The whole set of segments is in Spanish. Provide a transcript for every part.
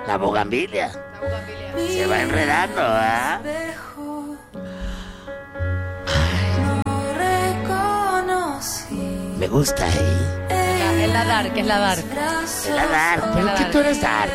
La bugambilia. La bugambilia. Se va enredando, ¿ah? Me gusta, ¿eh? Es la dark, es la dark. Es la dark. ¿Pero qué tú eres dark?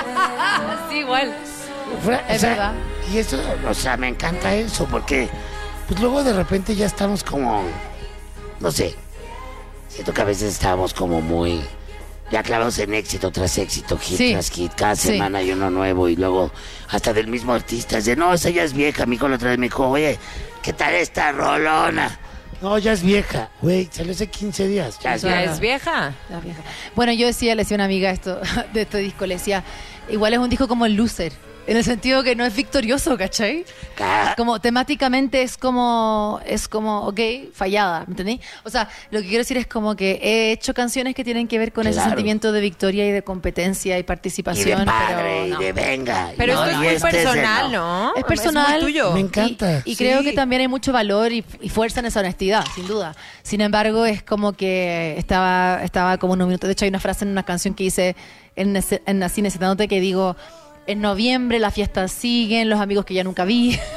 Sí, igual. Es verdad. Y eso, o sea, me encanta eso, porque pues luego de repente ya estamos como, no sé, siento que a veces estábamos como muy, ya clavados en éxito tras éxito, hit tras hit, cada semana hay uno nuevo, y luego hasta del mismo artista, es de, no, esa ya es vieja. Mi hijo la otra vez me dijo, oye, ¿qué tal esta rolona? No, ya es vieja. Güey, salió hace 15 días. Ya es vieja. Bueno, yo le decía a una amiga esto de este disco, le decía, igual es un disco como el Loser, en el sentido que no es victorioso, ¿cachai? Como temáticamente es como, ok, fallada, ¿me entendí? O sea, lo que quiero decir es como que he hecho canciones que tienen que ver con ese sentimiento de victoria y de competencia y participación. Y de padre, pero no. y de venga. Pero no, esto es muy personal, ¿no? Es personal. Es muy tuyo. Me encanta. Y creo que también hay mucho valor y fuerza en esa honestidad, sin duda. Sin embargo, es como que estaba como en un minuto. De hecho, hay una frase en una canción que dice, en Así necesitándote, que digo, en noviembre las fiestas siguen, los amigos que ya nunca vi. Sí.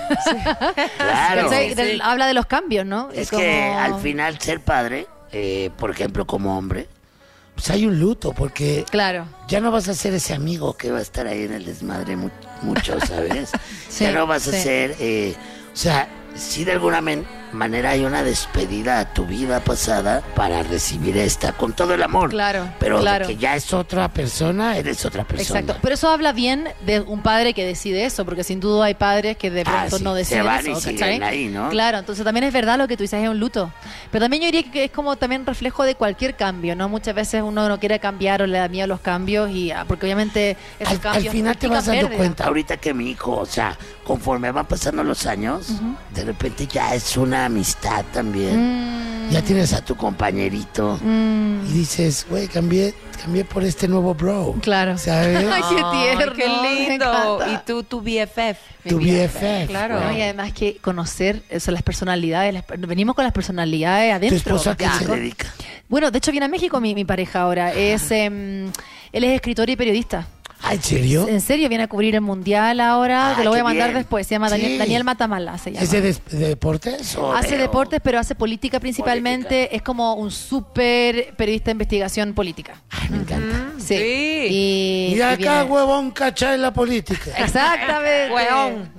Claro. Habla de los cambios, ¿no? Es como... que al final ser padre, por ejemplo, como hombre, pues hay un luto, porque ya no vas a ser ese amigo que va a estar ahí en el desmadre mucho, ¿sabes? Ya no vas a ser, o sea, sí de alguna manera hay una despedida a tu vida pasada para recibir esta con todo el amor. Claro. Pero de que ya es otra persona, eres otra persona. Exacto. Pero eso habla bien de un padre que decide eso, porque sin duda hay padres que de pronto no deciden se van eso, y siguen ahí, ¿no? Claro, entonces también es verdad lo que tú dices, es un luto. Pero también yo diría que es como también reflejo de cualquier cambio, ¿no? Muchas veces uno no quiere cambiar o le da miedo a los cambios, y porque obviamente esos cambios al final te vas dando cuenta ahorita que mi hijo, o sea, conforme van pasando los años, de repente ya es una amistad también. Ya tienes a tu compañerito y dices, güey, cambié por este nuevo bro. Claro. ¿Sabes? Ay, qué tierno. Qué lindo. Y tú, tu BFF. Tu BFF. Claro. No, y además que conocer eso, las personalidades. Venimos con las personalidades adentro. ¿Tu esposo a qué se dedica? Bueno, de hecho viene a México mi pareja ahora. Él es escritor y periodista. ¿Ah, en serio? En serio, viene a cubrir el Mundial ahora. Te lo voy a mandar bien. después. Se llama Daniel Matamala. Se llama. ¿Es de deportes? Hace deportes, pero hace política principalmente. Es como un súper periodista de investigación política. Ay, me encanta. Sí. Y acá, huevón, cacha en la política. Exactamente. Huevón.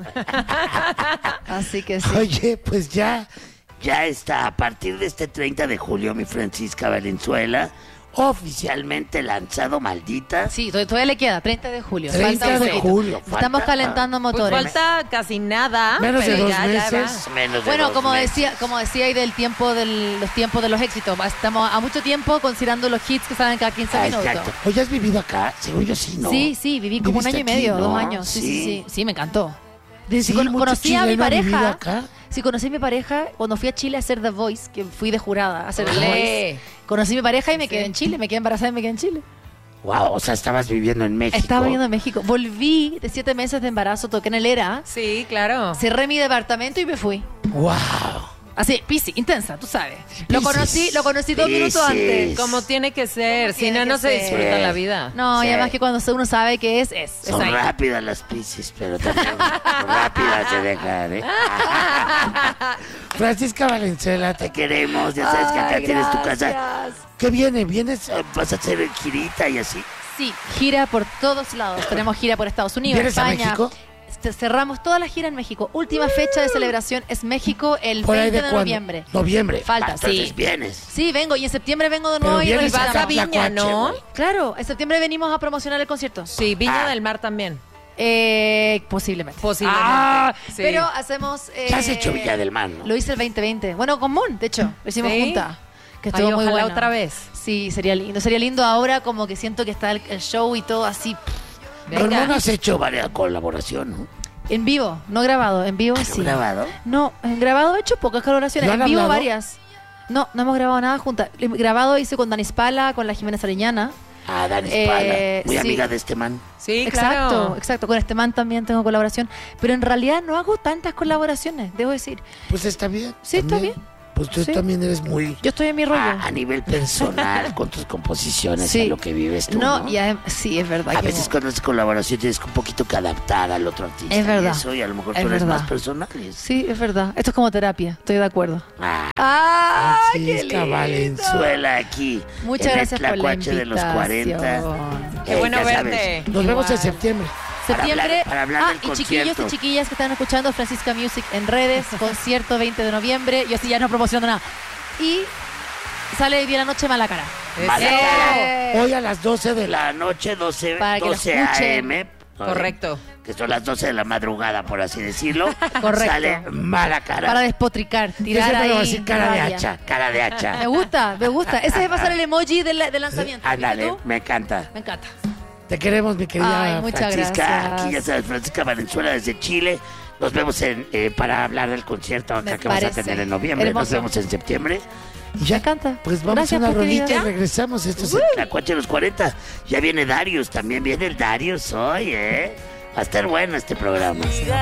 Así que sí. Oye, pues ya está. A partir de este 30 de julio, mi Francisca Valenzuela, oficialmente lanzado Maldita. Sí, todavía le queda 30 de julio. 30 de julio. Estamos calentando motores. Pues falta casi nada. Menos de pero 2 ya meses. va. Menos de Bueno, 2 como meses. decía ahí los tiempos de los éxitos. Estamos a mucho tiempo considerando los hits que salen cada 15 minutos. Exacto. ¿Oye, has vivido acá? Según yo sí, ¿no? Sí, viví como un año y ¿Viviste medio, aquí, 2 no? años. Sí, me encantó. Sí, Conocí a mi mucho chileno ha vivido pareja. acá. Sí, conocí a mi pareja cuando fui a Chile a hacer The Voice, que fui de jurada a hacer The Olé. Voice. Conocí a mi pareja y me quedé en Chile, me quedé embarazada y me quedé en Chile. Wow, o sea, estabas viviendo en México. Estaba viviendo en México. Volví de 7 meses de embarazo, toqué en el ERA, Sí, claro. cerré mi departamento y me fui. Wow. Así, Piscis, intensa, tú sabes. Piscis. Lo conocí 2 minutos antes. Como tiene que ser. Si tiene no, que no se ser. disfruta la vida. No, Sí. y además que cuando uno sabe que es Son ahí. rápidas las Piscis, pero también rápidas se dejan, ¿eh? Francisca Valenzuela, te queremos. Ya sabes que acá Ay, tienes tu casa. gracias. ¿Qué viene? ¿Vienes? ¿Vas a hacer girita y así? Sí, gira por todos lados. Tenemos gira por Estados Unidos, ¿Vienes a España. México? Cerramos toda la gira en México. Última fecha de celebración es México el ¿Por ahí 20 de cuándo? noviembre. Noviembre. Falta, Entonces sí. vienes. Sí, vengo y en septiembre vengo de Pero nuevo y vienes vas a acá Viña, Tlacuache, ¿no? güey. Claro, en septiembre venimos a promocionar el concierto. Sí, Viña del Mar también. Posiblemente. Posiblemente. Sí. Sí. Pero hacemos... Ya has hecho Villa del Mar, ¿no? Lo hice el 2020. Bueno, con Moon, de hecho. Lo hicimos ¿Sí? juntas. Que Ay, estuvo muy ojalá bueno. otra vez. Sí, sería lindo. Sería lindo ahora, como que siento que está el show y todo así. Con Venga. Mono has hecho varias colaboración, ¿no? En vivo, no grabado. En vivo sí. ¿Grabado? No, en grabado he hecho pocas colaboraciones. ¿Lo En han vivo hablado? varias. No hemos grabado nada juntas. Grabado hice con Dani Spala, con la Jiménez Ariñana. Ah, Dani Spala, muy sí. amiga de este man. Sí, Exacto, claro. exacto. Con este man también tengo colaboración. Pero en realidad no hago tantas colaboraciones, debo decir. Pues está bien. Sí, está también. bien. pues tú Sí. también eres muy... Yo estoy en mi rollo. A nivel personal, con tus composiciones, Sí. en lo que vives tú, No, ¿no? y sí, es verdad. A que veces cuando haces colaboración tienes un poquito que adaptar al otro artista. Es verdad. Y eso, y a lo mejor Es tú eres verdad. más personal. Sí, es verdad. Esto es como terapia, estoy de acuerdo. Ah, ¡Ah, sí, qué es lindo! Valenzuela aquí. Muchas en gracias el por la Tlacuache de los 40. invitación. Qué bueno ya sabes, verte. Nos vemos en Igual. septiembre. Septiembre. Para hablar del y chiquillos y concierto. chiquillas que están escuchando Francisca Music en redes, concierto 20 de noviembre. Yo sí ya no promociono nada. Y sale hoy día la noche Mala Cara. Mala Eso. Cara. Hoy a las 12 de la noche, 12, Para que lo 12 escuchen. AM. Correcto. Que son las 12 de la madrugada, por así decirlo. Correcto. Sale Mala Cara. Para despotricar, Yo tirar siempre ahí. le voy a decir cara de rabia. hacha, cara de hacha. Me gusta, me gusta. Ese va a ser el emoji del lanzamiento. Ándale, ¿Viste tú? me encanta. Me encanta. Te queremos, mi querida Ay, muchas Francisca. gracias. Aquí ya sabes, Francisca Valenzuela desde Chile. Nos vemos para hablar del concierto acá Me que vas a parece tener en noviembre. hermoso. Nos vemos en septiembre. Y Me encanta. Pues vamos Gracias, a una pues, rolita y querida. regresamos. Esto es el Tlacuache de los 40. Ya viene Darius, también viene el Darius hoy, ¿eh? Va a estar bueno este programa.